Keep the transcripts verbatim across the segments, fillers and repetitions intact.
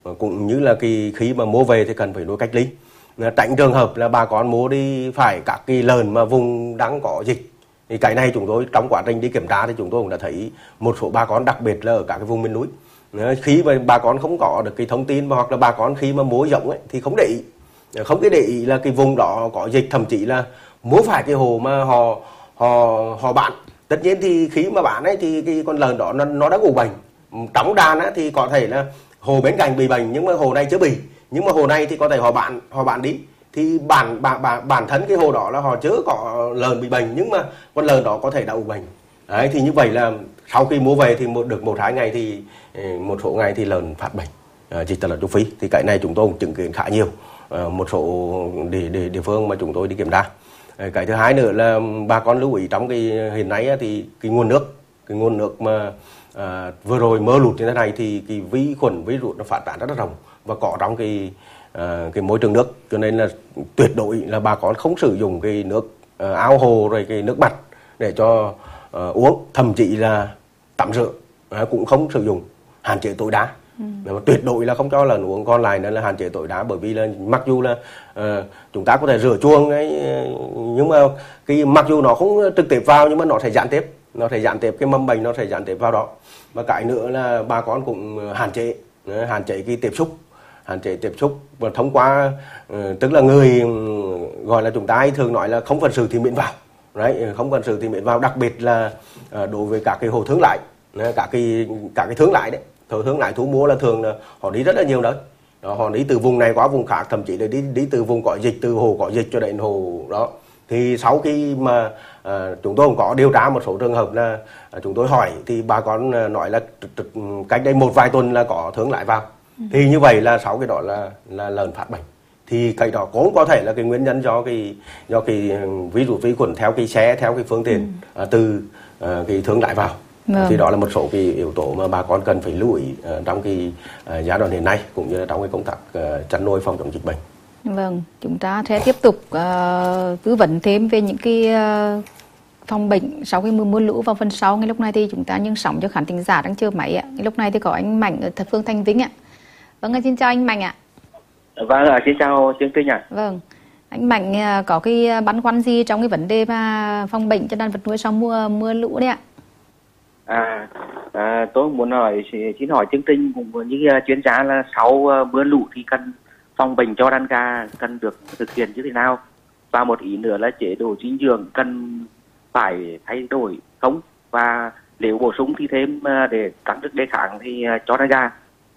cũng như là cái khi mà mua về thì cần phải nuôi cách ly, tránh trường hợp là bà con mua đi phải các cái lợn mà vùng đang có dịch. Thì cái này chúng tôi trong quá trình đi kiểm tra thì chúng tôi cũng đã thấy một số bà con, đặc biệt là ở các cái vùng miền núi, khi mà bà con không có được cái thông tin, hoặc là bà con khi mà mua giống ấy thì không để ý, không cái để ý là cái vùng đó có dịch, thậm chí là mua phải cái hồ mà họ họ họ bán. Tất nhiên thì khi mà bán ấy thì cái con lợn đó nó, nó đã ủ bệnh. Trong đàn á, thì có thể là hồ bên cạnh bị bệnh nhưng mà hồ này chưa bị, nhưng mà hồ này thì có thể họ bán họ bán đi, thì bản bản bản bản thân cái hồ đó là họ chưa có lợn bị bệnh, nhưng mà con lợn đó có thể đã ủ bệnh. Đấy, thì như vậy là sau khi mua về thì một được một hai ngày thì một số ngày thì lợn phát bệnh dịch tả lợn châu Phi. Thì cái này chúng tôi cũng chứng kiến khá nhiều một số địa, địa, địa phương mà chúng tôi đi kiểm tra. Cái thứ hai nữa là bà con lưu ý trong cái hiện nay thì cái nguồn nước cái nguồn nước mà à, vừa rồi mưa lụt như thế này thì cái vi khuẩn virus nó phát tán rất là rộng và có trong cái à, cái môi trường nước, cho nên là tuyệt đối là bà con không sử dụng cái nước à, ao hồ rồi cái nước mặt để cho à, uống, thậm chí là tắm rửa à, cũng không sử dụng, hạn chế tối đa. Ừ. Tuyệt đối là không cho lợn uống, còn lại nên là hạn chế tối đa, bởi vì là mặc dù là uh, chúng ta có thể rửa chuông ấy, nhưng mà cái mặc dù nó không trực tiếp vào nhưng mà nó sẽ gián tiếp nó sẽ gián tiếp cái mầm bệnh, nó sẽ gián tiếp vào đó. Và cái nữa là bà con cũng hạn chế hạn chế cái tiếp xúc hạn chế tiếp xúc và thông qua uh, tức là người gọi là chúng ta hay thường nói là không phận sự thì miễn vào. Đấy, không phận sự thì miễn vào, đặc biệt là uh, đối với các cái hộ thương lái, các cái các cái thương lái đấy, thường thương lái thu mua là thường là họ đi rất là nhiều nơi. Đó, họ đi từ vùng này qua vùng khác, thậm chí là đi đi từ vùng có dịch, từ hồ có dịch cho đến hồ đó. Thì sau khi mà à, chúng tôi cũng có điều tra một số trường hợp là à, chúng tôi hỏi thì bà con à, nói là cách đây một vài tuần là có thương lái vào. Ừ. Thì như vậy là sau cái đó là là lợn phát bệnh. Thì cái đó cũng có thể là cái nguyên nhân do cái do cái virus vi khuẩn theo cái xe, theo cái phương tiện ừ. à, từ à, cái thương lái vào. Vâng. Thì đó là một số cái yếu tố mà bà con cần phải lưu ý uh, trong cái uh, giai đoạn hiện nay, cũng như là trong cái công tác uh, chăn nuôi phòng chống dịch bệnh. Vâng, chúng ta sẽ tiếp tục uh, tư vấn thêm về những cái uh, phòng bệnh sau khi mưa mưa lũ vào phần sau. Ngay lúc này thì chúng ta nhưng sóng cho khán thính giả đang chờ máy ạ. Ngay lúc này thì có anh Mạnh ở Thật Phương Thanh Vĩnh ạ. Vâng, xin chào anh Mạnh ạ. Vâng, xin chào chương trình ạ. Vâng, anh Mạnh uh, có cái băn khoăn gì trong cái vấn đề mà phòng bệnh cho đàn vật nuôi sau mưa mưa lũ đấy ạ? À, à, tôi muốn hỏi, xin hỏi chương trình cũng như chuyên gia là sau uh, mưa lũ thì cần phòng bệnh cho đàn gà cần được thực hiện như thế nào, và một ý nữa là chế độ dinh dưỡng cần phải thay đổi không, và nếu bổ sung thì thêm uh, để tăng sức đề kháng thì uh, cho đàn gà.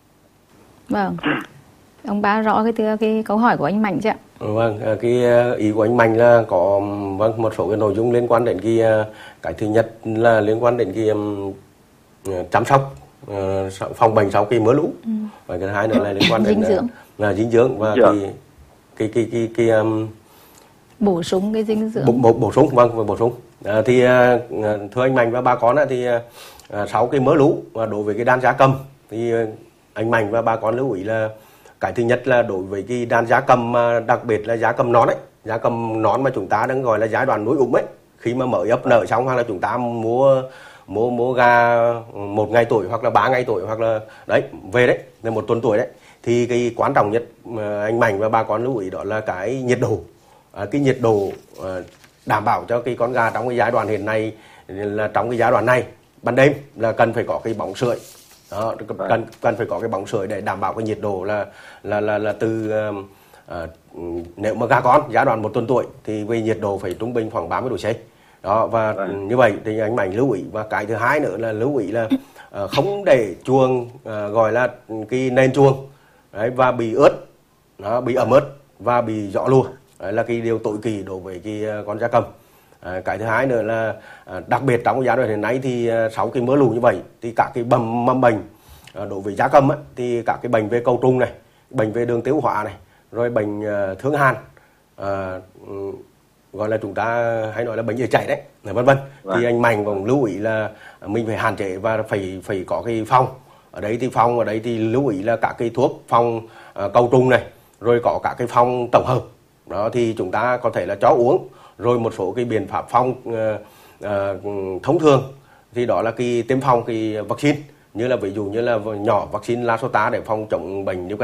Vâng, ông bá rõ cái cái câu hỏi của anh Mạnh chứ ạ? Vâng, cái ý của anh Mạnh là có vâng một số cái nội dung liên quan đến cái cái thứ nhất là liên quan đến cái um, chăm sóc uh, phòng bệnh sau khi mưa lũ, ừ. và cái thứ hai nữa là liên quan đến dinh dưỡng, là dinh dưỡng và cái cái cái cái, cái um, bổ sung cái dinh dưỡng, bổ, bổ, bổ sung vâng và bổ sung. À, thì uh, thưa anh Mạnh và bà con thì uh, sau cái mưa lũ và đối với cái đàn gia cầm thì uh, anh Mạnh và bà con lưu ý là cái thứ nhất là đối với cái đàn gia cầm, đặc biệt là gia cầm nón ấy, gia cầm nón mà chúng ta đang gọi là giai đoạn nuôi úng ấy, khi mà mới ấp nở xong, hoặc là chúng ta mua mua mua gà một ngày tuổi hoặc là ba ngày tuổi hoặc là đấy về đấy là một tuần tuổi đấy, thì cái quan trọng nhất mà anh Mạnh và bà con lưu ý đó là cái nhiệt độ, à, cái nhiệt độ à, đảm bảo cho cái con gà trong cái giai đoạn hiện nay, là trong cái giai đoạn này ban đêm là cần phải có cái bóng sưởi. Đó, cần cần phải có cái bóng sưởi để đảm bảo cái nhiệt độ là là là là từ uh, uh, nếu mà gà con giai đoạn một tuần tuổi thì về nhiệt độ phải trung bình khoảng ba mươi độ C. Đó, và ừ. như vậy thì anh Mạnh lưu ý. Và cái thứ hai nữa là lưu ý là uh, không để chuồng uh, gọi là cái nền chuồng đấy, và bị ướt, nó bị ẩm ướt và bị gió lùa, đấy là cái điều tối kỵ đối với cái uh, con gia cầm. À, cái thứ hai nữa là à, đặc biệt trong giai đoạn hiện nay thì à, sau cái mưa lũ như vậy thì các cái mầm mầm bệnh à, đối với gia cầm ấy, thì các cái bệnh về cầu trùng này, bệnh về đường tiêu hóa này, rồi bệnh à, thương hàn, à, gọi là chúng ta hay nói là bệnh dễ chảy đấy, vân vân. Vâng. Thì anh Mạnh cũng lưu ý là mình phải hạn chế và phải phải có cái phòng ở đấy, thì phòng ở đấy thì lưu ý là các cái thuốc phòng à, cầu trùng này, rồi có các cái phòng tổng hợp đó thì chúng ta có thể là cho uống. Rồi một số cái biện pháp phòng uh, uh, thông thường thì đó là cái tiêm phòng cái vaccine, như là ví dụ như là nhỏ vaccine La Sota để phòng chống bệnh